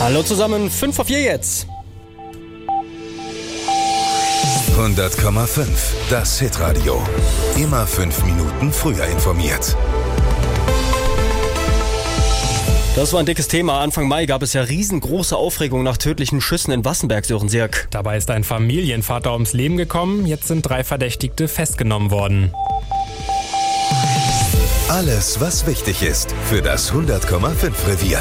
Hallo zusammen, 5:04 jetzt. 100,5, das Hitradio. Immer 5 Minuten früher informiert. Das war ein dickes Thema. Anfang Mai gab es ja riesengroße Aufregung nach tödlichen Schüssen in Wassenberg, Sören Sirk. Dabei ist ein Familienvater ums Leben gekommen. Jetzt sind 3 Verdächtigte festgenommen worden. Alles, was wichtig ist für das 100,5 Revier.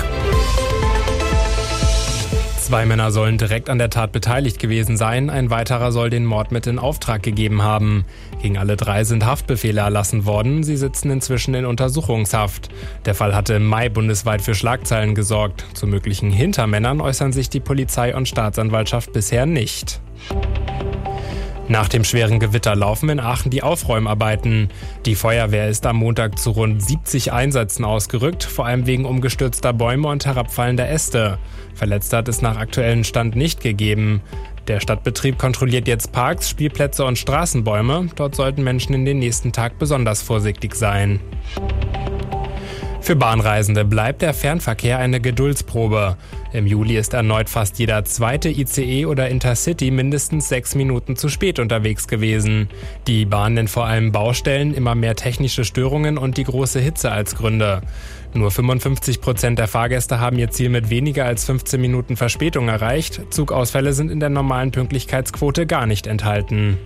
2 Männer sollen direkt an der Tat beteiligt gewesen sein. Ein weiterer soll den Mord mit in Auftrag gegeben haben. Gegen alle 3 sind Haftbefehle erlassen worden. Sie sitzen inzwischen in Untersuchungshaft. Der Fall hatte im Mai bundesweit für Schlagzeilen gesorgt. Zu möglichen Hintermännern äußern sich die Polizei und Staatsanwaltschaft bisher nicht. Nach dem schweren Gewitter laufen in Aachen die Aufräumarbeiten. Die Feuerwehr ist am Montag zu rund 70 Einsätzen ausgerückt, vor allem wegen umgestürzter Bäume und herabfallender Äste. Verletzte hat es nach aktuellem Stand nicht gegeben. Der Stadtbetrieb kontrolliert jetzt Parks, Spielplätze und Straßenbäume. Dort sollten Menschen in den nächsten Tag besonders vorsichtig sein. Für Bahnreisende bleibt der Fernverkehr eine Geduldsprobe. Im Juli ist erneut fast jeder zweite ICE oder Intercity mindestens 6 Minuten zu spät unterwegs gewesen. Die Bahn nennt vor allem Baustellen, immer mehr technische Störungen und die große Hitze als Gründe. Nur 55% der Fahrgäste haben ihr Ziel mit weniger als 15 Minuten Verspätung erreicht. Zugausfälle sind in der normalen Pünktlichkeitsquote gar nicht enthalten.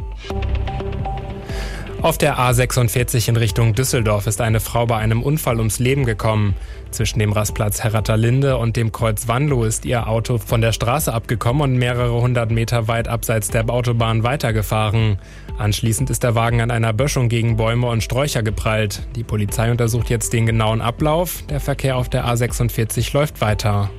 Auf der A46 in Richtung Düsseldorf ist eine Frau bei einem Unfall ums Leben gekommen. Zwischen dem Rastplatz Herrathalinde und dem Kreuz Wanlo ist ihr Auto von der Straße abgekommen und mehrere 100 Meter weit abseits der Autobahn weitergefahren. Anschließend ist der Wagen an einer Böschung gegen Bäume und Sträucher geprallt. Die Polizei untersucht jetzt den genauen Ablauf. Der Verkehr auf der A46 läuft weiter.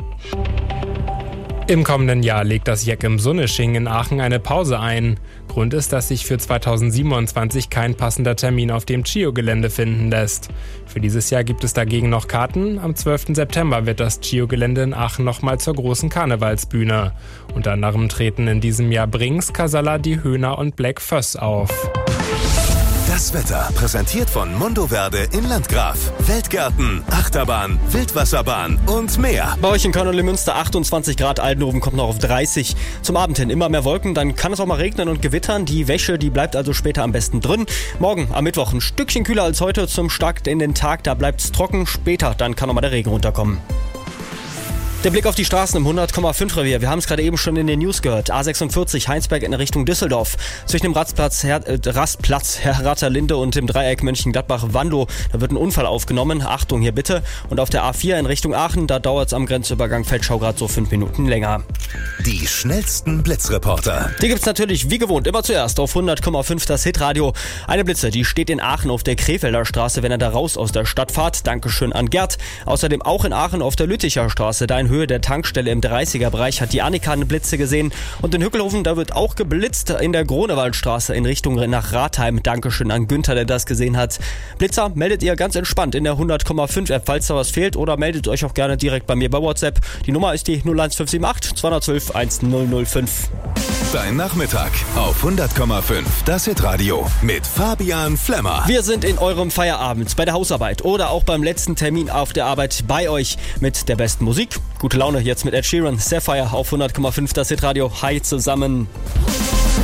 Im kommenden Jahr legt das Jeck im Sunnesching in Aachen eine Pause ein. Grund ist, dass sich für 2027 kein passender Termin auf dem CHIO-Gelände finden lässt. Für dieses Jahr gibt es dagegen noch Karten. Am 12. September wird das CHIO-Gelände in Aachen nochmal zur großen Karnevalsbühne. Unter anderem treten in diesem Jahr Brings, Casalla, Die Höhner und Black Föss auf. Das Wetter präsentiert von Mondoverde in Landgraf. Weltgärten, Achterbahn, Wildwasserbahn und mehr. Bei euch in Köln-Münster 28 Grad, Altenhoven kommt noch auf 30. Zum Abend hin immer mehr Wolken, dann kann es auch mal regnen und gewittern. Die Wäsche, die bleibt also später am besten drin. Morgen am Mittwoch ein Stückchen kühler als heute zum Start in den Tag. Da bleibt es trocken, später dann kann noch mal der Regen runterkommen. Der Blick auf die Straßen im 100,5 Revier. Wir haben es gerade eben schon in den News gehört. A46 Heinsberg in Richtung Düsseldorf. Zwischen dem Rastplatz Herrathalinde und dem Dreieck Mönchengladbach-Wanlo. Da wird ein Unfall aufgenommen. Achtung hier bitte. Und auf der A4 in Richtung Aachen, da dauert es am Grenzübergang Feldschau gerade so 5 Minuten länger. Die schnellsten Blitzreporter. Die gibt's natürlich wie gewohnt immer zuerst auf 100,5 das Hitradio. Eine Blitze, die steht in Aachen auf der Krefelder Straße, wenn ihr da raus aus der Stadt fahrt. Dankeschön an Gerd. Außerdem auch in Aachen auf der Lütticher Straße, da in Höhe der Tankstelle im 30er-Bereich hat die Annika eine Blitze gesehen. Und in Hückelhofen, da wird auch geblitzt in der Grunewaldstraße in Richtung nach Rathheim. Dankeschön an Günther, der das gesehen hat. Blitzer meldet ihr ganz entspannt in der 100,5 App, falls da was fehlt, oder meldet euch auch gerne direkt bei mir bei WhatsApp. Die Nummer ist die 01578 212 1005. Dein Nachmittag auf 100,5 das Hitradio mit Fabian Flemmer. Wir sind in eurem Feierabend, bei der Hausarbeit oder auch beim letzten Termin auf der Arbeit bei euch mit der besten Musik. Gute Laune jetzt mit Ed Sheeran, Sapphire auf 100,5 das Hitradio. Hi zusammen.